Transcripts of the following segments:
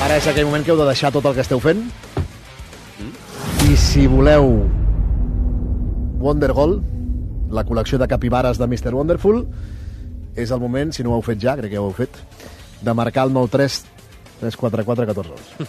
Ara és aquell moment que heu de deixar tot el que esteu fent. I si voleu Wondergold, la col·lecció de capibares de Mr. Wonderful, és el moment, si no ho heu fet ja, crec que ja ho heu fet, de marcar el 9-3-3-4-4-14.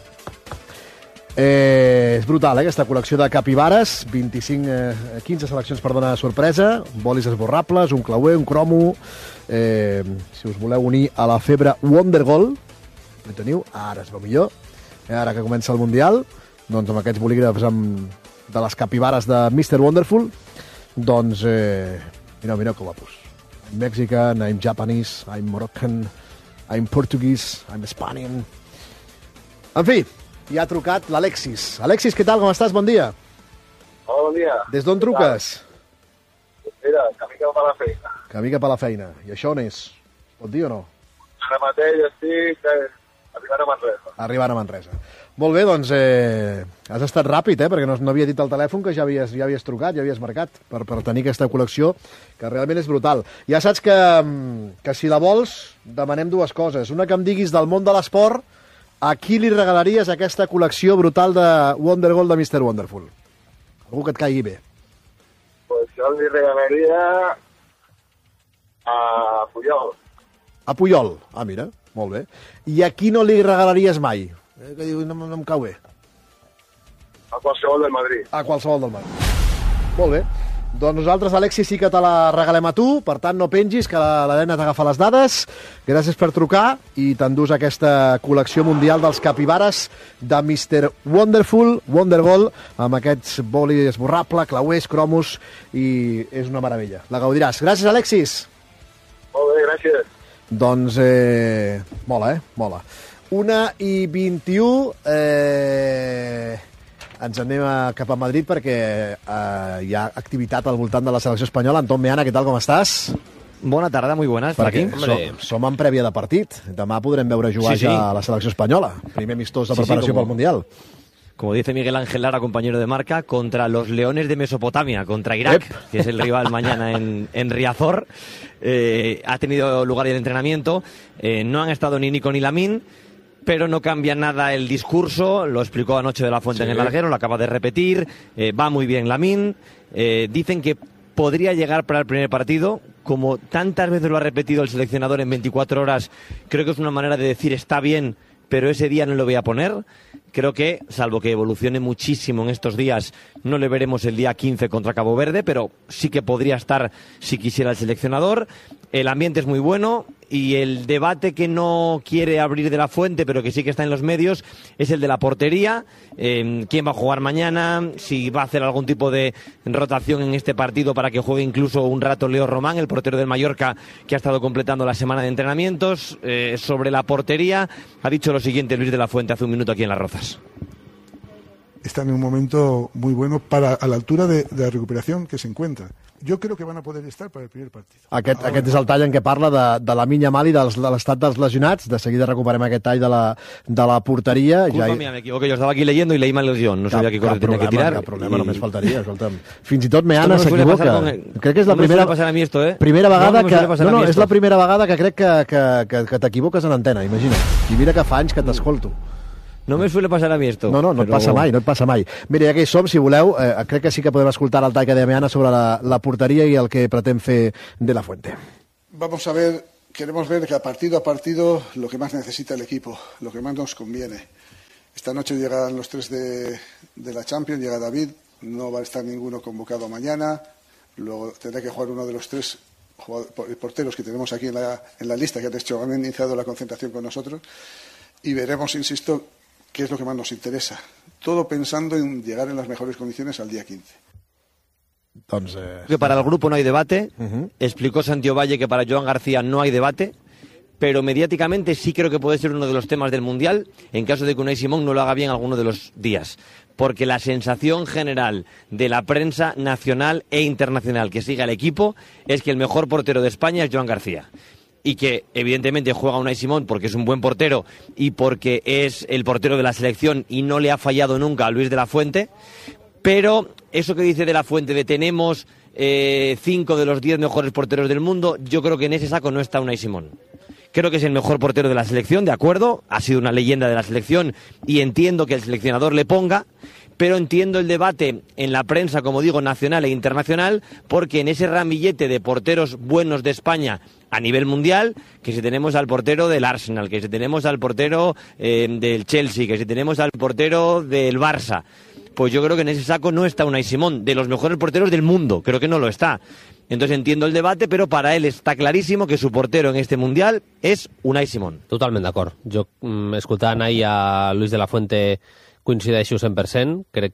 És brutal, aquesta col·lecció de capibares, 15 seleccions, perdona, sorpresa, bolis esborrables, un clauer, un cromo. Si us voleu unir a la febre Wondergold, ho teniu, ara es veu millor, ara que comença el Mundial, doncs amb aquests bolígrafs de les capibares de Mr. Wonderful, doncs, mireu com apus. I'm Mexican, I'm Japanese, I'm Moroccan, I'm Portuguese, I'm Spanian. En fi, ja ha trucat l'Alexis. Alexis, què tal, com estàs? Bon dia. Hola, bon dia. Des d'on truques? Mira, camí cap a la feina. Camí cap a la feina. I això on és? Pot dir o no? Ara mateix estic arribant a Manresa. Arribant a Manresa. Molt bé, doncs has estat ràpid, perquè no havia dit al telèfon que ja havies trucat, ja havies marcat per tenir aquesta col·lecció, que realment és brutal. Ja saps que si la vols, demanem dues coses. Una, que em diguis del món de l'esport, a qui li regalaries aquesta col·lecció brutal de Wondergold de Mr. Wonderful? Algú que et caigui bé. Pues jo li regalaria a Puyol. A Puyol. Ah, mira, molt bé. I a qui no li regalaries mai? Que diu, no em cau bé. A qualsevol del Madrid. A qualsevol del Madrid. Molt bé. Doncs nosaltres, Alexis, sí que te la regalem a tu, per tant no pengis, que l'Helena t'agafa les dades. Gràcies per trucar i t'endús aquesta col·lecció mundial dels capibares de Mr. Wonderful, Wondergold, amb aquests bolis esborrable, clauers, cromos, i és una meravella. La gaudiràs. Gràcies, Alexis. Molt bé, gràcies. Doncs, mola, mola. 1:21, ens anem cap a Madrid perquè hi ha activitat al voltant de la selecció espanyola. Anton Meana, què tal, com estàs? Bona tarda, muy buenas. Perquè som en prèvia de partit. Demà podrem veure jugar ja a la selecció espanyola. Primer amistós de preparació pel Mundial. Como dice Miguel Ángel Lara, compañero de marca, contra los Leones de Mesopotamia, contra Irak, que es el rival mañana en Riazor. Ha tenido lugar el entrenamiento. No han estado ni Nico ni Lamine, pero no cambia nada el discurso. Lo explicó anoche De la Fuente en el larguero, lo acaba de repetir. Va muy bien Lamine. Dicen que podría llegar para el primer partido. Como tantas veces lo ha repetido el seleccionador en 24 horas, creo que es una manera de decir está bien, pero ese día no lo voy a poner. Creo que, salvo que evolucione muchísimo en estos días, no le veremos el día 15 contra Cabo Verde, pero sí que podría estar si quisiera el seleccionador. El ambiente es muy bueno y el debate que no quiere abrir De la Fuente, pero que sí que está en los medios, es el de la portería. ¿Quién va a jugar mañana? Si va a hacer algún tipo de rotación en este partido para que juegue incluso un rato Leo Román, el portero del Mallorca, que ha estado completando la semana de entrenamientos. Sobre la portería ha dicho lo siguiente Luis De la Fuente hace un minuto aquí en Las Rozas. Está en un momento muy bueno a la altura de la recuperación que se encuentra. Jo crec que van a poder estar per al primer partit. Aquest és el tall en què parla de Lamine Yamal i de l'estat dels lesionats. De seguida recuperem aquest tall de la porteria. Culpa mía, me equivoqué. Yo estaba aquí leyendo y leí mal el guión. No sabía qué corte tenía que tirar. Cap problema, només faltaria. Escolta'm. Fins i tot Meana s'equivoca. Crec que és la primera vegada que... No, és la primera vegada que crec que t'equivoques en antena, imagina't. I mira que fa anys que t'escolto. No me suele pasar a mí esto. No et passa mai, no et passa mai. Mira, ja que hi som, si voleu, crec que sí que podem escoltar el tall que deia Meana sobre la porteria i el que pretén fer De la Fuente. Vamos a ver, queremos ver que a partido lo que más necesita el equipo, lo que más nos conviene. Esta noche llegarán los tres de la Champions, llega David, no va a estar ninguno convocado mañana, luego tendrá que jugar uno de los tres porteros que tenemos aquí en la lista, que han iniciado la concentración con nosotros, y veremos, insisto, qué es lo que más nos interesa. Todo pensando en llegar en las mejores condiciones al día 15. Entonces, que para el grupo no hay debate. Explicó Santiago Valle que para Joan García no hay debate. Pero mediáticamente sí creo que puede ser uno de los temas del Mundial, en caso de que Unai Simón no lo haga bien alguno de los días. Porque la sensación general de la prensa nacional e internacional que sigue al equipo es que el mejor portero de España es Joan García. Y que evidentemente juega Unai Simón porque es un buen portero y porque es el portero de la selección y no le ha fallado nunca a Luis De la Fuente, pero eso que dice De la Fuente de tenemos 5 de los 10 mejores porteros del mundo, yo creo que en ese saco no está Unai Simón. Creo que es el mejor portero de la selección, de acuerdo, ha sido una leyenda de la selección y entiendo que el seleccionador le ponga, pero entiendo el debate en la prensa, como digo, nacional e internacional, porque en ese ramillete de porteros buenos de España a nivel mundial, que si tenemos al portero del Arsenal, que si tenemos al portero del Chelsea, que si tenemos al portero del Barça, pues yo creo que en ese saco no está Unai Simón, de los mejores porteros del mundo, creo que no lo está. Entonces entiendo el debate, però per a ell està claríssim que su portero en este Mundial és Unai Simón. Totalment d'acord. Jo, escoltant ahir a Luis de la Fuente, coincideixo 100%. Crec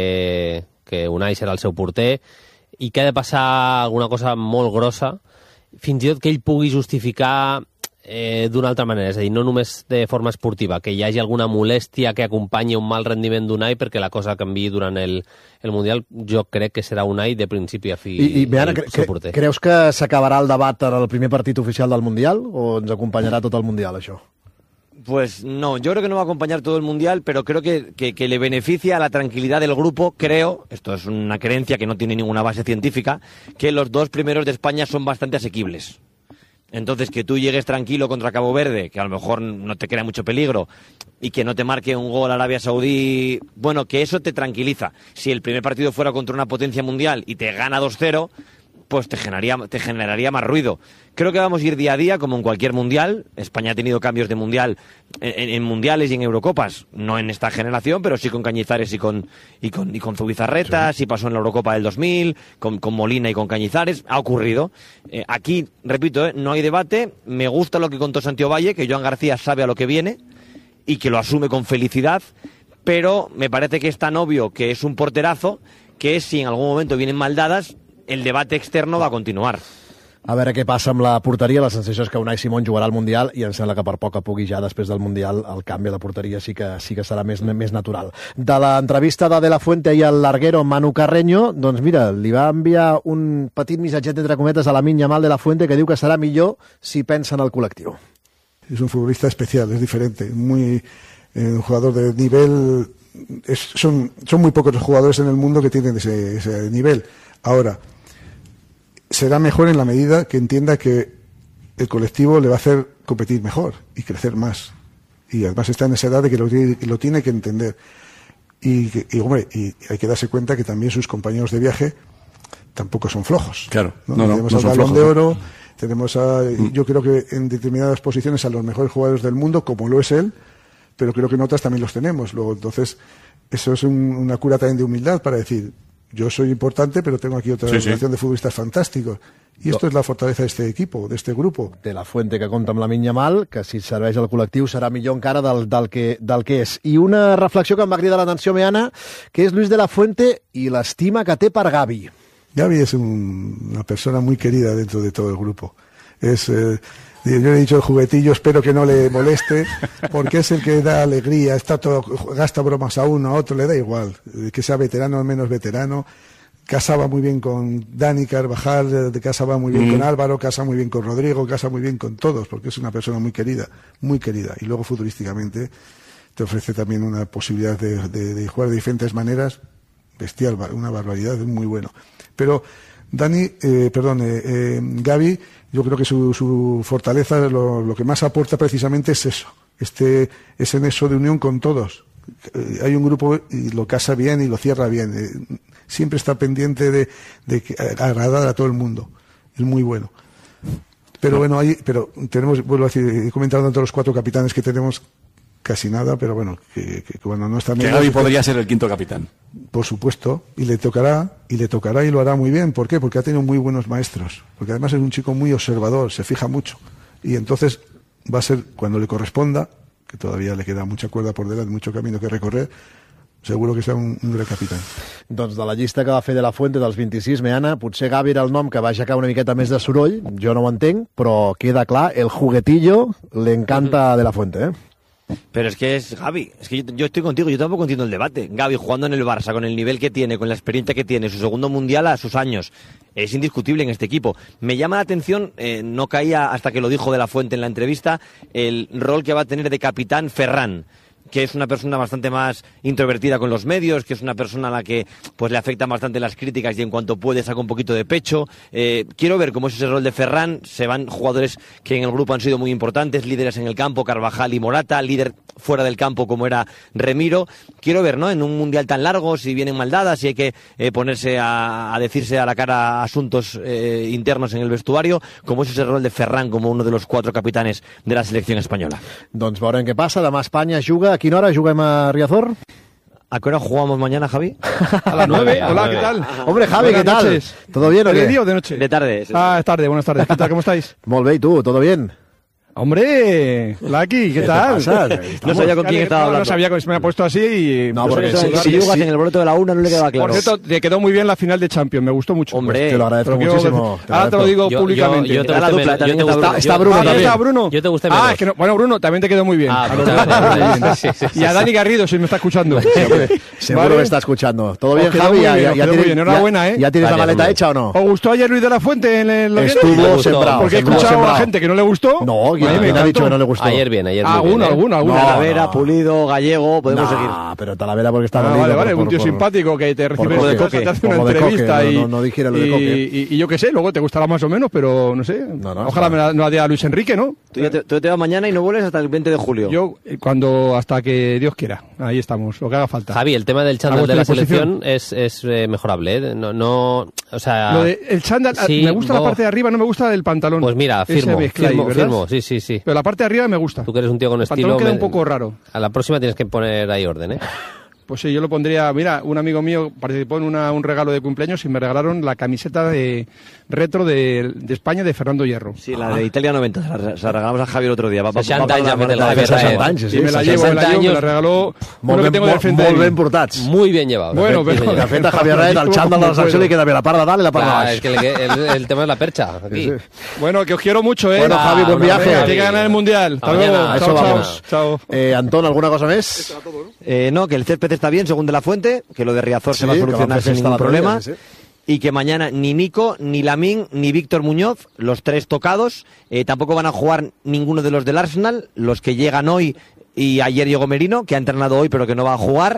que Unai serà el seu porter i que ha de passar alguna cosa molt grossa, fins i tot que ell pugui justificar d'una altra manera, és a dir, no només de forma esportiva, que hi hagi alguna molèstia que acompanyi un mal rendiment d'Unai perquè la cosa canviï durant el Mundial. Jo crec que serà Unai de principi a fi el seu porter. Creus que s'acabarà el debat en el primer partit oficial del Mundial o ens acompanyarà tot el Mundial, això? Pues no, yo creo que no va a acompañar todo el Mundial, pero creo que le beneficia a la tranquilidad del grupo. Creo, esto es una creencia que no tiene ninguna base científica, que los dos primeros de España son bastante asequibles. Entonces, que tú llegues tranquilo contra Cabo Verde, que a lo mejor no te crea mucho peligro, y que no te marque un gol Arabia Saudí, bueno, que eso te tranquiliza. Si el primer partido fuera contra una potencia mundial y te gana 2-0, pues te generaría más ruido. Creo que vamos a ir día a día, como en cualquier mundial. España ha tenido cambios de mundial en mundiales y en Eurocopas, no en esta generación, pero sí con Cañizares y con Zubizarreta, sí pasó en la Eurocopa del 2000, con Molina y con Cañizares, ha ocurrido. Aquí, repito, no hay debate. Me gusta lo que contó Santiago Valle, que Joan García sabe a lo que viene y que lo asume con felicidad, pero me parece que es tan obvio que es un porterazo que si en algún momento vienen mal dadas, el debate externo va a continuar. A veure què passa amb la porteria. La sensació és que Unai Simón jugarà al Mundial i em sembla que per poc que pugui ja després del Mundial el canvi a la porteria sí que serà més natural. De l'entrevista de la Fuente ahir al larguero Manu Carreño, doncs mira, li va enviar un petit missatget entre cometes a Lamine Yamal de la Fuente que diu que serà millor si pensa en el col·lectiu. Es un futbolista especial, es diferente, muy un jugador de nivel. Son muy pocos los jugadores en el mundo que tienen ese nivel. Ahora, será mejor en la medida que entienda que el colectivo le va a hacer competir mejor y crecer más. Y además está en esa edad de que lo tiene que entender. Y hay que darse cuenta que también sus compañeros de viaje tampoco son flojos. Claro, ¿no? Tenemos al Balón de Oro, tenemos yo creo que en determinadas posiciones a los mejores jugadores del mundo, como lo es él, pero creo que en otras también los tenemos. Luego, entonces, eso es una cura también de humildad para decir, yo soy importante, pero tengo aquí otra generación de futbolistas fantásticos. I esto es la fortaleza de este equipo, de este grupo. De la Fuente que compta amb Lamine Yamal, que si serveix al col·lectiu serà millor encara del que és. I una reflexió que em va cridar l'atenció, Meana, que és Luis de la Fuente i l'estima que té per Gavi. Gavi es una persona muy querida dentro de todo el grupo. Yo le he dicho el juguetillo, espero que no le moleste, porque es el que da alegría, gasta bromas a uno, a otro, le da igual, que sea veterano o menos veterano. Casaba muy bien con Dani Carvajal, casaba muy bien con Álvaro, casa muy bien con Rodrigo, casa muy bien con todos, porque es una persona muy querida. Y luego futurísticamente te ofrece también una posibilidad de jugar de diferentes maneras, bestial, una barbaridad, es muy bueno. Pero Gavi, yo creo que su fortaleza, lo que más aporta precisamente es eso, ese nexo de unión con todos. Hay un grupo y lo casa bien y lo cierra bien. Siempre está pendiente de agradar a todo el mundo. Es muy bueno. Pero bueno, tenemos, vuelvo a decir, he comentado tanto los 4 capitanes que tenemos, casi nada, pero bueno, que cuando no está... Que Gavi podría ser el quinto capitán. Por supuesto, y le tocará y lo hará muy bien. ¿Por qué? Porque ha tenido muy buenos maestros. Porque además es un chico muy observador, se fija mucho. Y entonces va a ser, cuando le corresponda, que todavía le queda mucha cuerda por delante, mucho camino que recorrer, seguro que serà un gran capità. Doncs de la llista que va fer de la Fuente dels 26, Meana, potser Gavi era el nom que va aixecar una miqueta més de soroll, jo no ho entenc, però queda clar, el juguetillo le encanta de la Fuente, Pero es que es Gavi, es que yo estoy contigo, yo tampoco entiendo el debate. Gavi jugando en el Barça, con el nivel que tiene, con la experiencia que tiene, su segundo mundial a sus años, es indiscutible en este equipo. Me llama la atención, no caía hasta que lo dijo de la Fuente en la entrevista, el rol que va a tener de capitán Ferran. que es una persona bastante más introvertida con los medios, que es una persona a la que pues le afectan bastante las críticas y en cuanto puede saca un poquito de pecho. Quiero ver cómo es ese rol de Ferran. Se van jugadores que en el grupo han sido muy importantes, líderes en el campo, Carvajal y Morata, líder fuera del campo como era Remiro. Quiero ver, ¿no?, en un mundial tan largo, si vienen mal dadas, si hay que ponerse a decirse a la cara asuntos internos en el vestuario, cómo es ese rol de Ferran como uno de los 4 capitanes de la selección española. Doncs veurem què passa. Demà Espanya juga. A quina hora juguem a Riazor? ¿A qué hora jugamos mañana, Javi? A las 9. Hola, ¿qué tal? Hombre, Javi, Buenas ¿qué tal? noches. ¿Todo bien o qué? ¿De día o de noche? De tarde. Ah, es tarde, buenas tardes. ¿Qué tal? ¿Cómo estáis? Molt bé, ¿y tú? ¿Todo bien? Hombre, Lucky, ¿qué tal? No sabía con quién estaba hablando. No sabía que me ha puesto así y... No, porque si jugas en el brote de la una no le quedaba claro. Por cierto, te quedó muy bien la final de Champions, me gustó mucho. Hombre, te lo agradezco Pero muchísimo. ahora te lo digo públicamente. Yo te Era la gusté dupla, menos. también está Bruno ¿Ahí también. está Bruno? Yo te gusté menos. Es que no, bueno, Bruno, también te quedó muy bien. Ah, A los demás te quedó muy bien. sí. Y a Dani Garrido, si me está escuchando. Seguro ¿Vale? que está escuchando. ¿Todo bien, Os quedó Javi? muy bien, os quedó muy bien. Enhorabuena, ¿eh? ¿Ya tienes la Vale, maleta hombre. hecha o no? ¿Os gustó ayer Luis de la Fuente en el Oviedo? Estuvo Me gustó, sembrado. Porque he estuvo escuchado a sembrado. la gente que no le gustó. No, A mí me ¿quién ha encantó. dicho que no le gustó? Ayer bien, muy bien. Alguno. Talavera, no. Pulido, Gallego, podemos seguir. Pero Talavera porque está Ah, dolido. vale, un tío simpático que te recibe por en coque. casa, te hace una Por lo de entrevista coque, no dijera lo de coque. y yo qué sé, luego te gustará más o menos, pero no sé. No, Ojalá me la diera Luis Enrique, ¿no? Tú te vas mañana y no vuelves hasta el 20 de julio. Yo, hasta que Dios quiera. Ahí estamos, lo que haga falta. Javi, el tema del A chándal de vuestra la disposición. selección es mejorable, ¿eh? No, o sea... Lo de el chándal, sí, me gusta la parte de arriba, no me gusta el pantalón. Pues mira, Ese firmo, mezclay, ¿verdad? firmo, sí. Pero la parte de arriba me gusta. Tú que eres un tío con El estilo... pantalón queda un poco raro. A la próxima tienes que poner ahí orden, ¿eh? Pues sí, yo lo pondría... Mira, un amigo mío participó en un regalo de cumpleaños y me regalaron la camiseta de retro de España de Fernando Hierro. Sí, la de Italia 90, se la regalamos a Javi el otro día. Va 60 anys, para la la de 60 anys, sí. Y me la llevo, 60 me la años. regaló Molt uno que tengo del frente de molt mí. ben portats. Muy bien llevado. Bueno, Sí, pero- señor. De fet, a Javier Raed, el xandall de la secció li queda bé la part de dalt i la part de Clar, baix. es que el tema es la percha. Aquí. Bueno, que os quiero mucho, ¿eh? Bueno, Javi, buen viaje. Venga, hay que ganar el Mundial. Hasta Mañana. luego. A eso Chao, vamos. chao. Antón, ¿alguna cosa més? No, que el césped está bien, según De la Fuente, que lo de Riazor Sí, se va a que solucionar van a hacer sin festa ningún l'altre dia, problema. sí. Y que mañana ni Nico, ni Lamine, ni Víctor Muñoz, los 3 tocados, tampoco van a jugar ninguno de los del Arsenal, los que llegan hoy y ayer llegó Merino, que ha entrenado hoy pero que no va a jugar.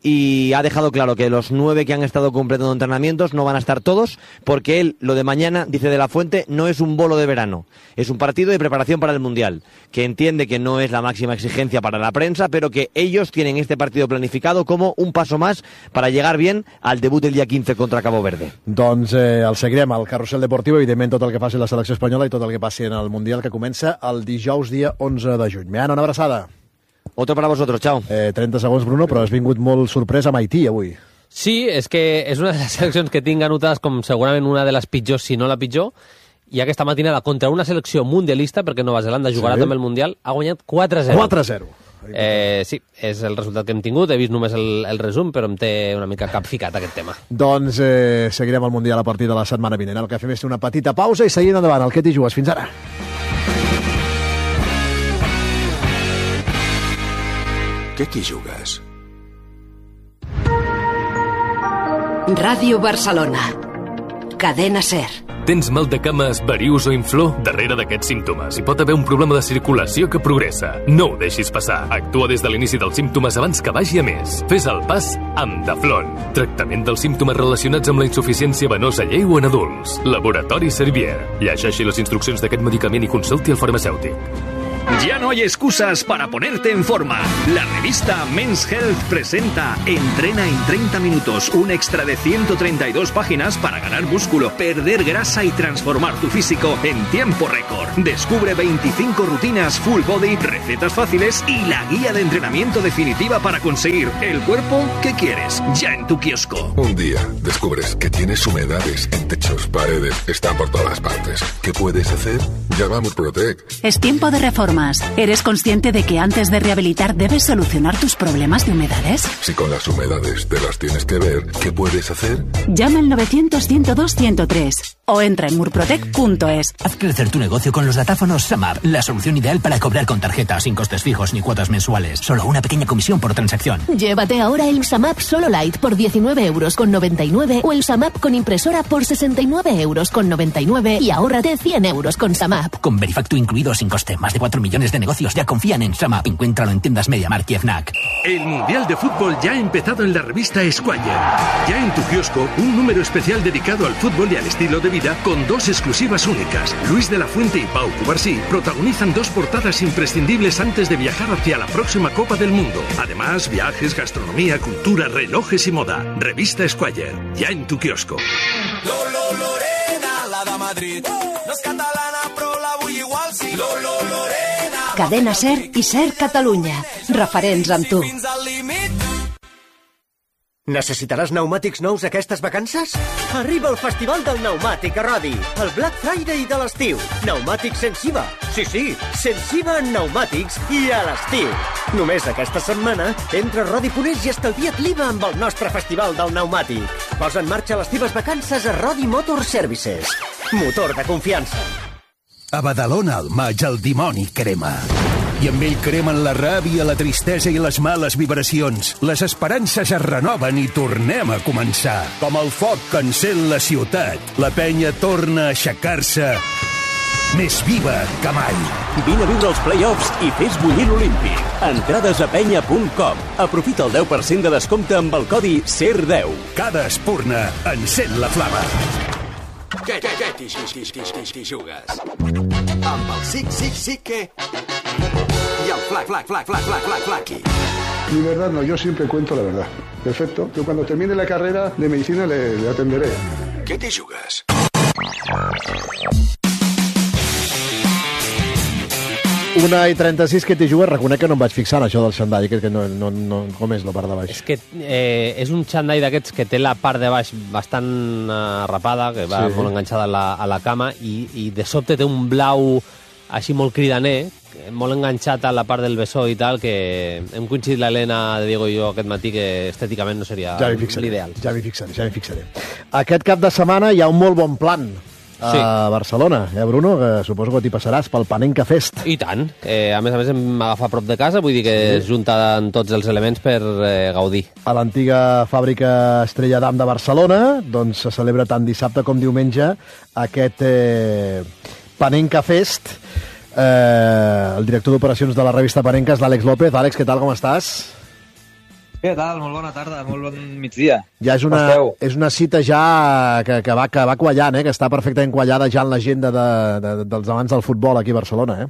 Y ha dejado claro que los 9 que han estado completando entrenamientos no van a estar todos, porque él, lo de mañana, dice De la Fuente, no es un bolo de verano, es un partido de preparación para el Mundial, que entiende que no es la máxima exigencia para la prensa, pero que ellos tienen este partido planificado como un paso más para llegar bien al debut el día 15 contra Cabo Verde. Doncs el seguirem al carrusel deportiu, evidentment tot el que faci la selecció espanyola i tot el que passi en el Mundial, que comença el dijous dia 11 de juny. Meana, una abraçada. Otro para vosotros, chao. 30 segons, Bruno, però has vingut molt sorprès amb Haití avui. Sí, és que és una de les seleccions que tinc anotades com segurament una de les pitjors, si no la pitjor, i aquesta matinada contra una selecció mundialista, perquè Nova Zelanda jugarà Sí. també el Mundial, ha guanyat 4-0. 4-0. Sí, és el resultat que hem tingut. He vist només el resum, però em té una mica capficat aquest tema. Doncs seguirem el Mundial a partir de la setmana vinent. El que fem és fer una petita pausa i seguim endavant. El que t'hi jugues. Fins ara. Què t'hi jugues? Ràdio Barcelona. Cadena SER. Tens mal de cames, varius o inflor? Darrere d'aquests símptomes hi pot haver un problema de circulació que progressa. No ho deixis passar. Actua des de l'inici dels símptomes abans que vagi a més. Fes el pas amb Daflon. Tractament dels símptomes relacionats amb la insuficiència venosa lleu en adults. Laboratori Servier. Llegeixi les instruccions d'aquest medicament i consulti el farmacèutic. Ya no hay excusas para ponerte en forma. La revista Men's Health presenta Entrena en 30 minutos, un extra de 132 páginas para ganar músculo, perder grasa y transformar tu físico en tiempo récord. Descubre 25 rutinas full body, recetas fáciles y la guía de entrenamiento definitiva para conseguir el cuerpo que quieres, ya en tu kiosco. Un día descubres que tienes humedades en techos, paredes, están por todas partes. ¿Qué puedes hacer? Llama a Murprotec. Es tiempo de reformas. ¿Eres consciente de que antes de rehabilitar debes solucionar tus problemas de humedades? Si con las humedades te las tienes que ver, ¿qué puedes hacer? Llama al 900-102-103 o entra en murprotec.es. Haz crecer tu negocio con los datáfonos SAMAP, la solución ideal para cobrar con tarjeta, sin costes fijos ni cuotas mensuales. Solo una pequeña comisión por transacción. Llévate ahora el SAMAP Solo Light por 19,99 € o el SAMAP con impresora por 69,99 € y ahórrate 100 € con SAMAP. Con Verifactu incluido sin coste, más de 4 4 millones de negocios ya confían en SumUp. Encuéntralo en tiendas MediaMarkt y FNAC. El Mundial de Fútbol ya ha empezado en la revista Squire. Ya en tu kiosco, un número especial dedicado al fútbol y al estilo de vida con 2 exclusivas únicas. Luis de la Fuente y Pau Cubarsí protagonizan 2 portadas imprescindibles antes de viajar hacia la próxima Copa del Mundo. Además, viajes, gastronomía, cultura, relojes y moda. Revista Squire, ya en tu kiosco. Lorena, la de Madrid. No és catalana, però la vull igual, sí. Lorena. Cadena SER i SER Catalunya. Referents amb tu. Fins al límit. Necessitaràs pneumàtics nous aquestes vacances? Arriba el Festival del Pneumàtic a Rodi, el Black Friday de l'estiu. Pneumàtics sense IVA. Sí, sense IVA en pneumàtics i a l'estiu. Només aquesta setmana, entra a Rodi.es i estalvia't l'IVA amb el nostre Festival del Pneumàtic. Posa en marxa les teves vacances a Rodi Motor Services. Motor de confiança. A Badalona al maig el dimoni crema. I amb ell cremen la ràbia, la tristesa i les males vibracions. Les esperances es renoven i tornem a començar. Com el foc que encén la ciutat, la penya torna a aixecar-se més viva que mai. Vine a viure els play-offs i fes bullir l'Olímpic. Entrades a penya.com. Aprofita el 10% de descompte amb el codi SER10. Cada espurna encén la flama. Què t'hi jugues? Amb el sí que... Y al flaqui. Mi verdad no, yo siempre cuento la verdad. Perfecto. Yo cuando termine la carrera de medicina le atenderé. Què t'hi jugues? Una i 36 que t'hi jugues, reconec que no em vaig fixar en això del xandall, que no, com és la part de baix? És que és un xandall d'aquests que té la part de baix bastant rapada, que va molt enganxada a la cama, i de sobte té un blau així molt cridaner, molt enganxat a la part del bessó i tal, que hem coincidit l'Helena, Diego i jo aquest matí, que estèticament no seria l'ideal. Ja m'hi fixaré. Aquest cap de setmana hi ha un molt bon plan a Barcelona, Bruno? Que suposo que t'hi passaràs pel Panenka Fest. I tant. A més em agafa a prop de casa, vull dir que es junten tots els elements per gaudir. A l'antiga fàbrica Estrella d'Am de Barcelona, doncs se celebra tant dissabte com diumenge aquest Panenka Fest. El director d'operacions de la revista Panenka és l'Àlex López. Àlex, què tal, com estàs? Què tal? Molt bona tarda, molt bon migdia. Ja és una cita ja que va quallant, que està perfectament quallada ja en l'agenda dels amants del futbol aquí a Barcelona,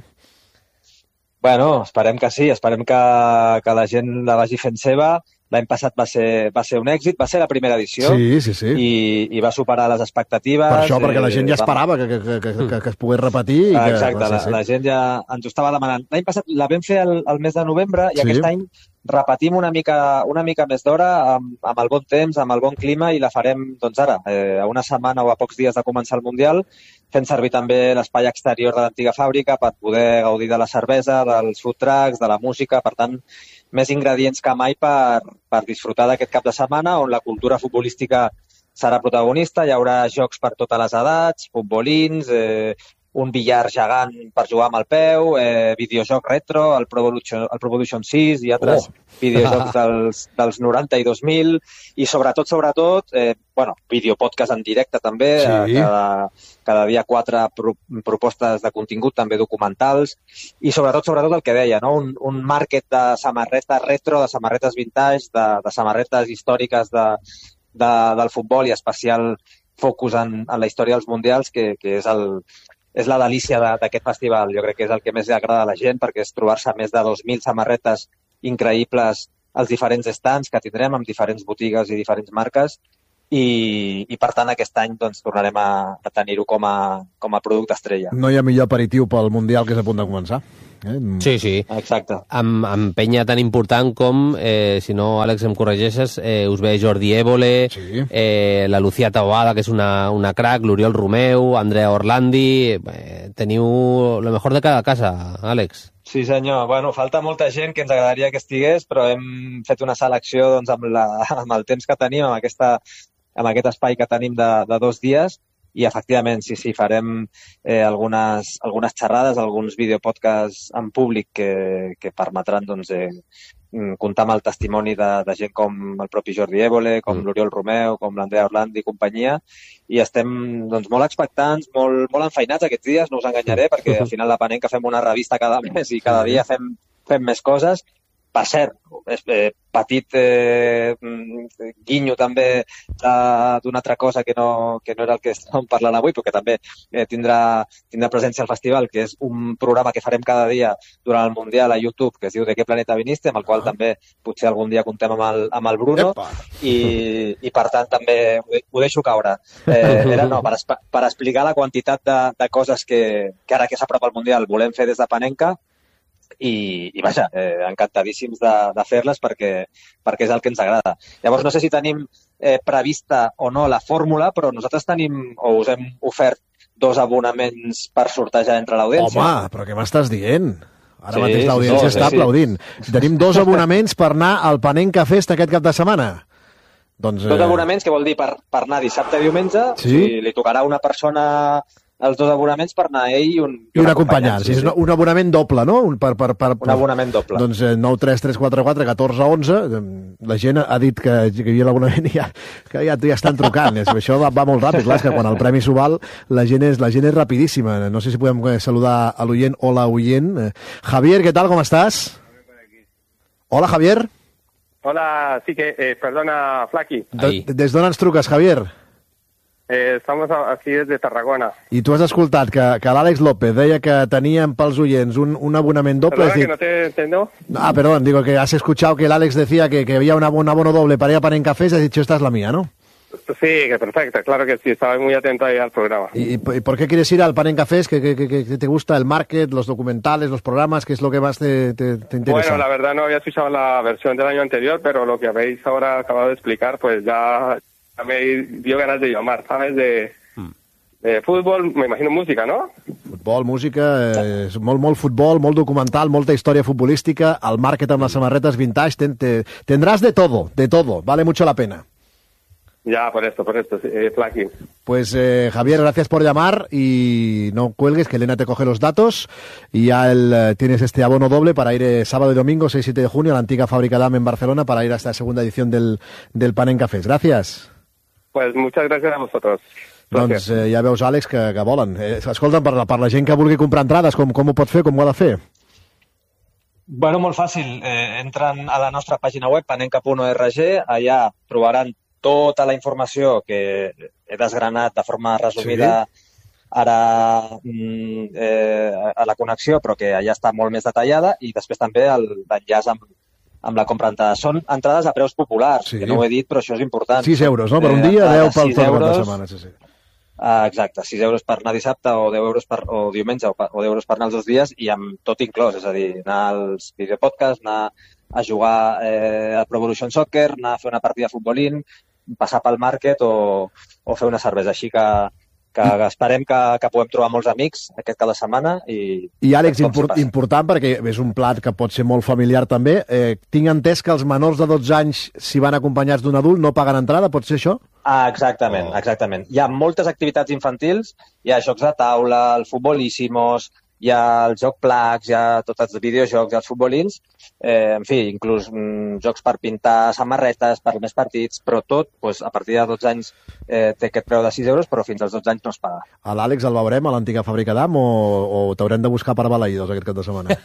Bueno, esperem que sí, esperem que la gent la vagi fent seva. L'any passat va ser un èxit, va ser la primera edició i va superar les expectatives. Per això, perquè la gent ja esperava que es pogués repetir. Exacte, la gent ja ens ho estava demanant. L'any passat la vam fer al mes de novembre i aquest any repetim una mica més d'hora amb el bon temps, amb el bon clima, i la farem doncs ara, a una setmana o a pocs dies de començar el Mundial, fent servir també l'espai exterior de l'antiga fàbrica per poder gaudir de la cervesa, dels food trucks, de la música. Per tant, més ingredients que mai per disfrutar d'aquest cap de setmana, on la cultura futbolística serà protagonista. Hi haurà jocs per totes les edats, futbolins, un billar gegant per jugar amb el peu, videojoc retro, el Pro Evolution 6 i altres videojocs dels 90 i 2000, i sobretot, videopodcast en directe també, cada dia 4 propostes de contingut, també documentals, i sobretot el que deia, no? Un market de samarretes retro, de samarretes vintage, de samarretes històriques del futbol, i especial focus en la història dels mundials, que és la delícia d'aquest festival. Jo crec que és el que més li agrada a la gent, perquè és trobar-se més de 2.000 samarretes increïbles als diferents stands que tindrem, amb diferents botigues i diferents marques, i per tant aquest any doncs, tornarem a tenir-ho com a producte estrella. No hi ha millor aperitiu pel Mundial que és a punt de començar. Sí. Exacte. Amb penya tan important com, si no, Àlex, em corregeixes, us ve Jordi Évole, la Lucía Taboada, que és una crack, l'Oriol Romeu, Andrea Orlandi... Teniu lo mejor de cada casa, Àlex. Sí, senyor. Bueno, falta molta gent que ens agradaria que estigués, però hem fet una selecció doncs, amb el temps que tenim, amb aquest espai que tenim de 2 dies, i efectivament, sí, farem algunes xerrades, alguns videopodcasts en públic que permetran doncs, comptar amb el testimoni de gent com el propi Jordi Évole, com l'Oriol Romeu, com l'Andrea Orlandi i companyia, i estem doncs, molt expectants, molt enfeinats aquests dies, no us enganyaré, perquè al final la Panenka fem una revista cada mes i cada dia fem més coses. Per cert, petit guinyo també d'una altra cosa que no era el que estàvem parlant avui, però que també tindrà presència al festival, que és un programa que farem cada dia durant el Mundial a YouTube, que es diu De què planeta viniste, amb el qual també potser algun dia contem amb el Bruno, i per tant també ho deixo caure. Per explicar la quantitat de coses que ara que s'apropa el Mundial volem fer des de Panenka, i vaja, encantadíssims de fer-les perquè és el que ens agrada. Llavors, no sé si tenim prevista o no la fórmula, però nosaltres tenim, o us hem ofert 2 abonaments per sortejar entre l'audiència. Home, però què m'estàs dient? Ara mateix l'audiència està aplaudint. Tenim 2 abonaments per anar al Panenka Fest aquest cap de setmana. Doncs, 2 abonaments, que vol dir per anar dissabte i diumenge, si li tocarà a una persona els 2 abonaments per anar ell i un acompanyant. Sí. És un abonament doble, no? Un abonament doble. Doncs 93344 1411, la gent ha dit que hi havia l'abonament i que ja estan trucant. Això va molt ràpid, clar, és que quan el premi s'ho val, la gent és rapidíssima. No sé si podem saludar a l'oient o la oient. Javier, ¿qué tal? ¿Cómo estás? Hola, Javier. Hola, sí que, perdona, Flaqui. Des d'on ens truques, Javier? Estamos aquí desde Tarragona. I tu has escoltat que l'Àlex López deia que teníem pels oients un abonament doble. Perdona, que no te entiendo. Perdón, digo que has escuchado que el Alex decía que había un abono doble para ir a Panenka Fest y has dicho, esta es la mía, ¿no? Sí, que perfecto, claro que sí, estaba muy atento ahí al programa. ¿Y por qué quieres ir al Panenka Fest? ¿Qué te gusta? ¿El market, los documentales, los programas? ¿Qué es lo que más te interesa? Bueno, la verdad no había escuchado la versión del año anterior, pero lo que habéis ahora acabado de explicar, pues ya me dio ganas de llamar, ¿sabes? De futbol, me imagino música, ¿no? Futbol, música, molt futbol, molt documental, molta història futbolística, el market amb les samarretes vintage, tendrás de todo, vale mucho la pena. Ya, por esto, Flaqui. Pues Javier, gracias por llamar y no cuelgues, que Elena te coge los datos y ya tienes este abono doble para ir sábado y domingo, 6 y 7 de junio, a la antigua Fábrica Damm en Barcelona para ir a esta segunda edición del Panenka Fest. Gracias. Pues muchas gracias a vosotros. Doncs ja veus, Àlex, que volen. Escolta'm, per la gent que vulgui comprar entrades, com ho pot fer, com ho ha de fer? Bueno, molt fàcil. Entren a la nostra pàgina web, panenka.org, allà trobaran tota la informació que he desgranat de forma resumida ara a la connexió, però que allà està molt més detallada, i després també l'enllaç amb la compra d'entrades. Són entrades a preus populars, que no ho he dit, però això és important. 6 euros, no? Per un dia, 10 pel cap de setmana. Sí. Exacte, 6 euros per anar dissabte o 10 euros o diumenge o 10 euros per anar els 2 dies i amb tot inclòs, és a dir, anar als videopodcasts, anar a jugar a Pro Evolution Soccer, anar a fer una partida de futbolín, passar pel market o fer una cervesa. Així que esperem que puguem trobar molts amics aquest cada setmana. I Àlex, important, perquè és un plat que pot ser molt familiar també, tinc entès que els menors de 12 anys, si van acompanyats d'un adult, no paguen entrada, pot ser això? Exactament. Hi ha moltes activitats infantils, hi ha jocs de taula, el futbolíssimos, hi ha el joc Placs, hi ha tots els videojocs i els futbolins, en fi, inclús jocs per pintar samarretes, per més partits, però tot, a partir de 12 anys té aquest preu de 6 euros, però fins als 12 anys no es paga. A l'Àlex el veurem a l'antiga Fàbrica Damm o t'haurem de buscar per Balaïdos aquest cap de setmana?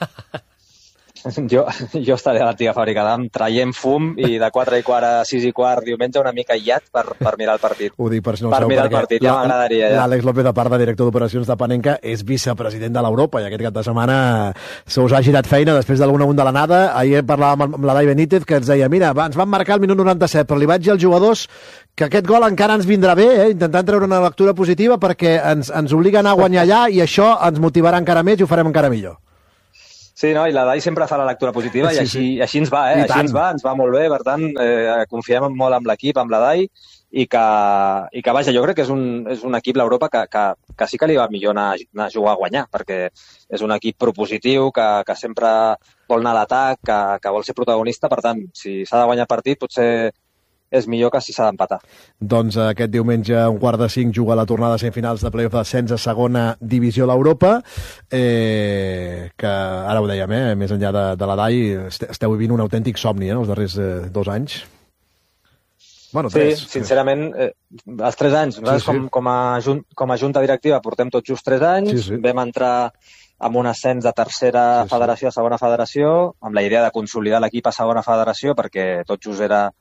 Jo estaré a l'antiga Fàbrica Damm traient fum i de 4:15 a 6:15 diumenge una mica aïllat per mirar el partit. Ho dic per si no ho per sabeu, mirar el partit, ja m'agradaria. L'Àlex López, a part de director d'operacions de Panenka, és vicepresident de l'Europa i aquest cap de setmana se us ha girat feina després de l'1-1 de l'anada. Ahir parlàvem amb l'Adai Benítez que ens deia, mira, ens van marcar el minut 97, però li vaig dir als jugadors que aquest gol encara ens vindrà bé, intentant treure una lectura positiva perquè ens obliga a anar a guanyar allà i això ens motivarà encara més i ho farem encara millor. Sí, no, i l'Adai sempre fa la lectura positiva i així ens va, ens va molt bé, per tant, confiem molt en l'equip, amb l'Adai, i que vaja, jo crec que és un equip, l'Europa, que sí que li va millor anar a jugar a guanyar, perquè és un equip propositiu, que sempre vol anar a l'atac, que vol ser protagonista, per tant, si s'ha de guanyar partit, potser és millor que si s'ha d'empatar. Doncs aquest diumenge, a 4:45, juga la tornada de semifinals de playoff d'ascens a segona divisió a l'Europa, que ara ho dèiem, més enllà de la DAI, esteu vivint un autèntic somni, els darrers 2 anys. Bueno, 3. Sí, sincerament, els 3 anys. Nosaltres, com a junta directiva, portem tot just 3 anys, vam entrar amb un ascens de tercera federació a segona federació, amb la idea de consolidar l'equip a segona federació, perquè tot just era